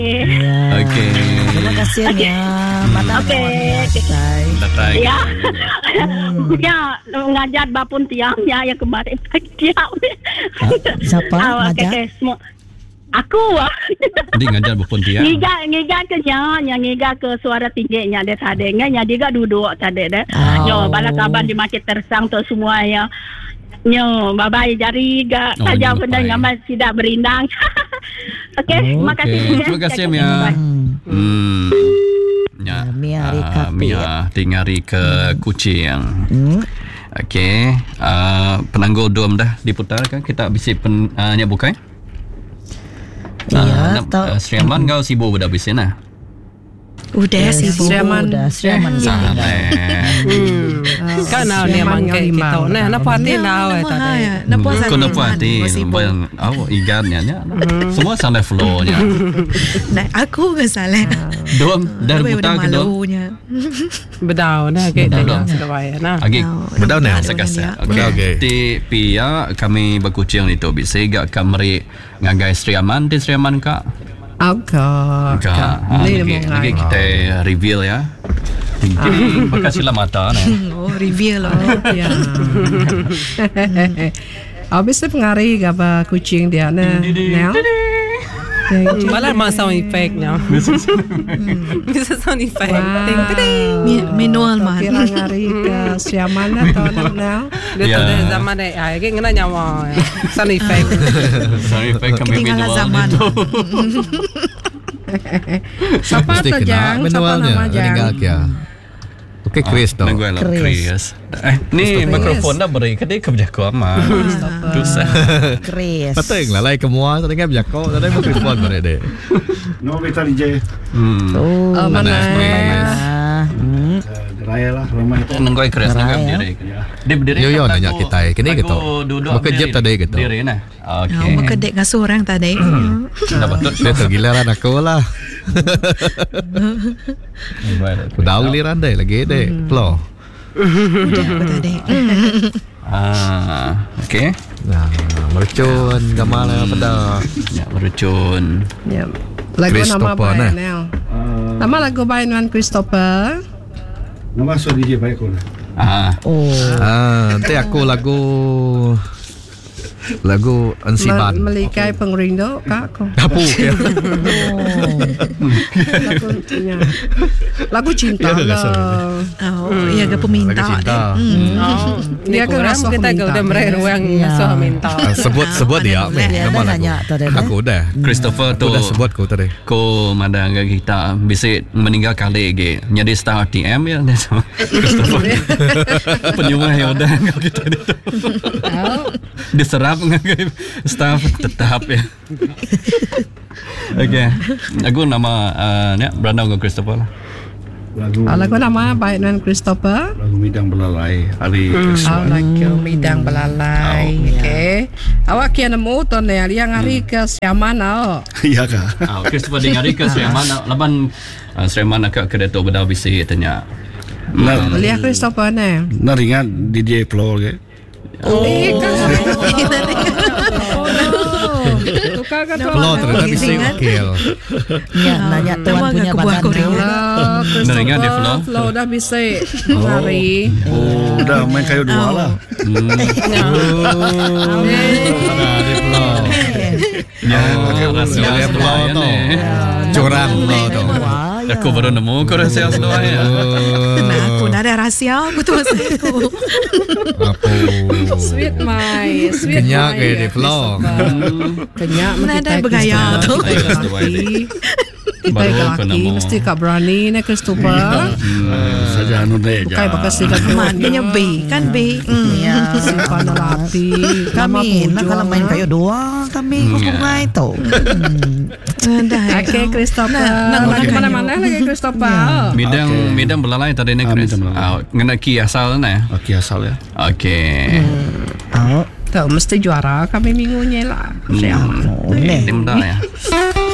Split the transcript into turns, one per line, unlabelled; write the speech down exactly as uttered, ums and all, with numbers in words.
Ya.
Okey.
Terima kasih ya. Mana
Okey.
Datang.
Ya. Hmm. Ya, ngajar bapun tiang ya yang kemarin tiang.
Siapa
Ah,
ngajar?
okey, semua. Aku ah.
Di ngajar bapun tiang.
Ngiga ngiga ke nya, nya ngiga ke suara tingginya dia tadi nya dia duduk tadi dah.
Oh.
Yo bala kaban di market tersang tu semua ya. Nyo bye-bye jari ga
Oh,
saja
nyo,
benda
bye.
ngamal tidak berindang. Okey, terima kasih.
Okey, terima kasih Mia.
Hmm.
Hmm. Ya.
Mia hari
Ah,
kapit.
Mia tingari ke Kuching.
Hmm.
Okey, uh, penanggul dom dah diputar kan? Kita bisik pen uh, nyak bukai.
Ya,
nak,
tahu.
uh, Sri Aman kau sibuk dah bisik nah.
Udah sih
Sri Aman. Udah, Sri Aman gitu.
Kan nào niệm bằng cái cái tàu này nó phát tin nào vậy ta đây.
Nó puas
Kau nampak hati bayang awak igatnya nya. Semua sampai flow-nya.
Nah, aku nggak salah.
Dom dah
Aku
putar
udah
ke dom.
malunya.
Bedau nah kayak
Bedau.
tadi sudah bayar nah.
Agi
Bedau ni.
sekasa.
Bedau, okey.
Di pia kami berkucing itu bisa gak kamri ngagai Sri Aman di Sri Aman kak.
Agak.
Kak. Ha,
Ni
lagi, lagi kita reveal ya. Berkasihlah mata ni.
Oh, review loh.
Ya. Habis tu pengaruh apa kucing dia nah. Now. Malah mau sound effect-nya. Bisa sound effect. Ting ting.
Mi- Manual man.
Kira ngari ke siaman atau now. Dia
Ya.
tu dah zaman deh. Ah, kayak ngena nyawa. Sound effect.
Sorry, baik kami
Ketinggalan
manual
zaman.
itu.
Siapa
Mesti
tu
kena
Jang? Siapa
manualnya.
nama
Meninggal
Jang?
kia. Okey, Chris tu.
Nangguai lah
Chris.
Chris. Eh, ni mikrofon dah beri ke dia kebijakan mah. Dosa.
Chris.
Patut yang lalai kemua. Tak dengar berjakau. Tak dengar mikrofon pada dia.
No Metal D J
Hmm.
Oh,
Oh, mana?
ah. Hmm.
Raya lah ramai itu.
Nangguai Chris nangguai
Raya.
berdiri. Dia berdiri.
Yo, yo,
kan
nanya
lagu-
kita, kini
lagu
gitu.
duduk
Bekerja
berdiri.
tadi gitu.
Diri nah.
Oh,
Okey.
berkedek dengan seorang tadi.
Dah betul.
Dia tergilaran aku lah. Dah giliran deh lagi deh. Flow.
Udah aku tadi.
Ah, okey.
Nah, mercun gamal pada
Ya, merucun.
Ya. Lagu nama
Christopher,
baik
nah.
now.
Uh,
Nama lagu baik dengan Christopher.
nama so D J baik kau lah.
Ah,
Oh.
Ah, nanti aku lagu lagu Ansiban.
Me- Melikai pengrindu kak aku.
Apa ya?
Lagu ya. Lagu cinta
Ya,
lah.
Oh, iya ke peminta
Lagu cinta.
deh. Hmm.
Oh, dia kan rasa
kita
minta.
udah meraih ruang
Ya.
suah minta.
Ah, sebut sebut dia.
boleh.
Dia
Nama
dah
lagu.
nanya tadi.
Aku dah.
Christopher
Aku
tu
dah sebut kau tadi.
ko madang kita bisa meninggal kali lagi. Jadi star T M ya dia sama Christopher. Penyumah yang udah kau kita itu. Diserap ngagai staff tetap ya. Okey. Aku nama uh, ni Brandon dengan Christopher lah.
Lagu
Ah, lagu nama baik dengan Christopher.
lagu Midang Belalai hari
Oh,
Krismas.
like midang belalai. Okay. Awak kena nemu tu ni yang hari ke siaman oh.
Iya kah?
Ah, Christopher dengar ke Sreman laban uh, Sreman nak ke tu benda bisa tanya.
Nah,
Lihat Christopher ni.
nah ringan D J floor ke?
Oh, tukar kan tu.
Flow ternyata bisa ukil.
Ya, nanya tuan punya badan tu.
Neringan dia flow.
Flow dah bisa hari.
Oh, dah main kayu dua lah.
Ada di Flow.
Ya, rahsia
Dia Flow tu. Curang Flow tu.
Aku baru nemu kau rahsia semua ya.
Nah, aku dah ada rahsia aku tu masa aku.
Apa?
Sweet my, sweet
Kenyak
my,
ke di
ya,
Flow.
Kenyak
Nah,
kita
dah bergaya tu.
Kita
Baru aku
lelaki
nemu.
mesti kak berani ni Christopher.
Saja anu deh.
Bukai pakai silat
Maknanya B kan B. Hmm.
Ya.
simpan lelaki.
Kami nak kalau main kayu dua kami
Hmm,
hubungan itu. Hmm.
Dah.
Okey Christopher.
Nak- nak
Lagi
guna
mana-mana lagi Christopher.
Midang midang belalai tadi ni
Ah,
Chris.
midang belalai.
Ah, ngena ki asal na.
Okey asal ya.
Okey.
Oh,
Tahu mesti juara kami minggunya lah.
Hmm.
boleh.
Tim dah ya.